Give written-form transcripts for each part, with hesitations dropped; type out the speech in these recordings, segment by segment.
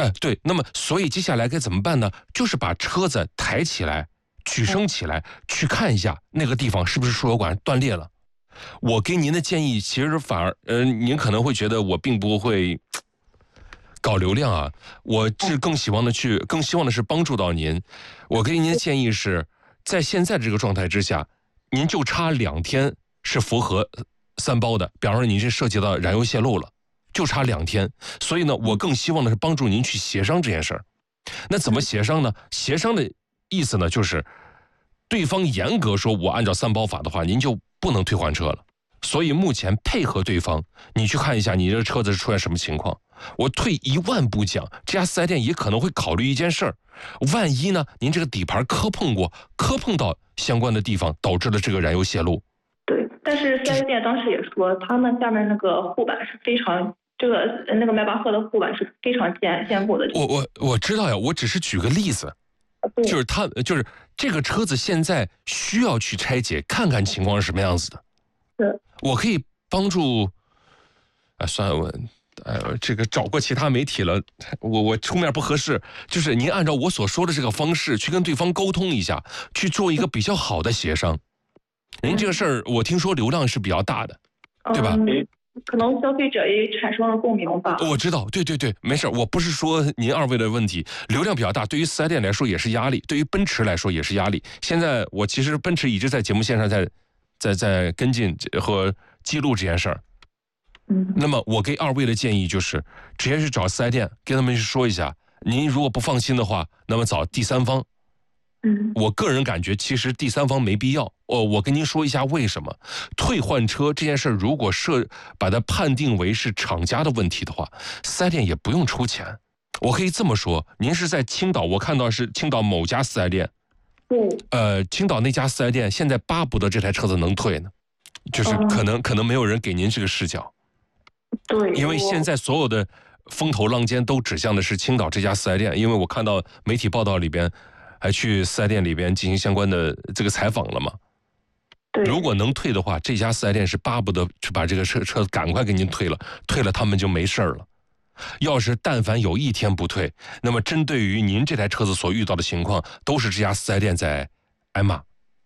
对，那么所以接下来该怎么办呢？就是把车子抬起来，举升起来，去看一下那个地方是不是输油管断裂了。我给您的建议其实反而，您可能会觉得我并不会搞流量啊，我是更希望的是帮助到您。我给您的建议是在现在这个状态之下，您就差2天是符合3包的，比方说您是涉及到燃油泄漏了，就差2天。所以呢，我更希望的是帮助您去协商这件事儿。那怎么协商呢？协商的意思呢，就是对方严格说我按照3包法的话，您就不能退换车了。所以目前配合对方，你去看一下你这个车子是出现什么情况。我退1万步讲，这家4S店也可能会考虑一件事儿，万一呢您这个底盘磕碰到相关的地方，导致了这个燃油泄漏。 对，但是4S店当时也说，他们下面那个护板是非常，那个迈巴赫的护板是非常坚固的。 我知道呀，我只是举个例子，就是这个车子现在需要去拆解，看看情况是什么样子的。 对， 我可以帮助，算了，这个找过其他媒体了，我出面不合适。就是您按照我所说的这个方式去跟对方沟通一下，去做一个比较好的协商。您这个事儿，我听说流量是比较大的，对吧？ 可能消费者也产生了共鸣吧。 我知道，对，没事，我不是说您2位的问题，流量比较大，对于4S店来说也是压力，对于奔驰来说也是压力。现在我其实奔驰一直在节目线上在跟进和记录这件事儿。那么我给2位的建议就是，直接去找4S店，跟他们去说一下，您如果不放心的话，那么找第三方。我个人感觉其实第三方没必要。我跟您说一下为什么。退换车这件事如果把它判定为是厂家的问题的话，4S店也不用出钱。我可以这么说，您是在青岛，我看到是青岛某家4S店。青岛那家4S店现在巴不得这台车子能退呢，就是可能没有人给您这个视角。 对， 因为现在所有的风头浪尖都指向的是青岛这家4S店，因为我看到媒体报道里边还去4S店里边进行相关的这个采访了嘛。 对， 如果能退的话，这家4S店是巴不得去把这个车赶快给您退了，退了他们就没事了。要是但凡有1天不退，那么针对于您这台车子所遇到的情况，都是这家4S店在挨骂。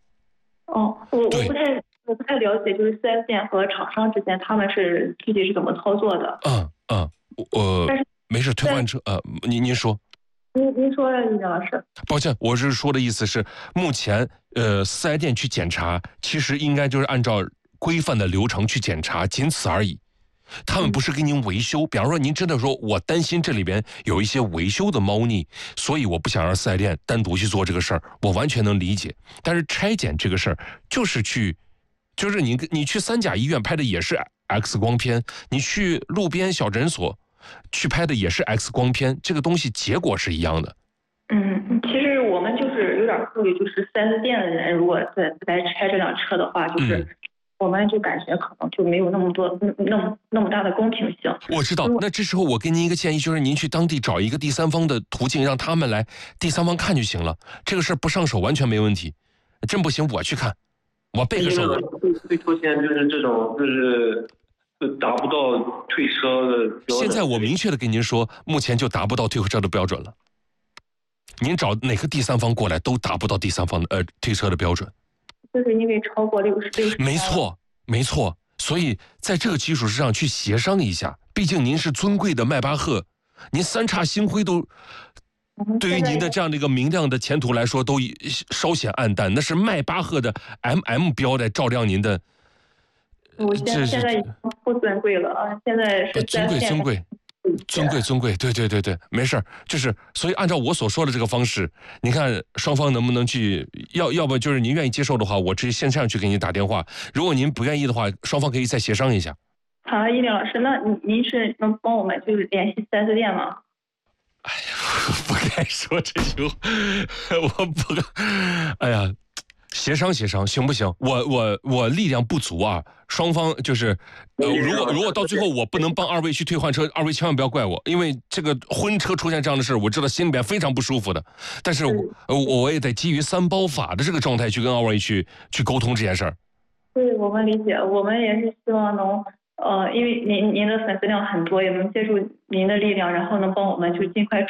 我不太了解，就是4S店和厂商之间他们是具体是怎么操作的。 但是没事，退换车您说。 您说，李老师。 抱歉，我是说的意思是，目前4S店去检查，其实应该就是按照规范的流程去检查，仅此而已。他们不是给您维修，比方说您真的说我担心这里边有一些维修的猫腻，所以我不想让4S店单独去做这个事儿，我完全能理解。但是拆检这个事儿，就是你去3甲医院拍的也是 X 光片，你去路边小诊所去拍的也是 X 光片，这个东西结果是一样的。 其实我们就是有点顾虑，就是 4S 店的人如果来拆这辆车的话，就是我们就感觉可能就没有那么大的公平性。 我知道，那这时候我给您一个建议，就是您去当地找一个第三方的途径，让他们来第三方看就行了。这个事儿不上手完全没问题，真不行我去看，我背个手。 会出现就是这种达不到退车的标准。 现在我明确的跟您说，目前就达不到退车的标准了。您找哪个第三方过来都达不到第三方的退车的标准。 就是因为超过60。 没错。所以在这个基础之上去协商一下，毕竟您是尊贵的迈巴赫，您3叉星辉都对于您的这样的一个明亮的前途来说都稍显暗淡，那是迈巴赫的 MM 标在照亮您的。 我现在已经不尊贵了啊！现在是尊贵，对，没事儿，就是所以按照我所说的这个方式，你看双方能不能去，要不就是您愿意接受的话，我直接线上去给您打电话；如果您不愿意的话，双方可以再协商一下。 好，依林老师，那您是能帮我们就是联系4S店吗？ 哎呀，不该说这句话，我不该，哎呀。协商行不行？我力量不足啊，双方就是，如果到最后我不能帮2位去退换车，2位千万不要怪我，因为这个婚车出现这样的事，我知道心里边非常不舒服的，但是我也得基于3包法的这个状态去跟2位去沟通这件事儿。 对，我们理解，我们也是希望能，因为您的粉丝量很多，也能借助您的力量，然后能帮我们就尽快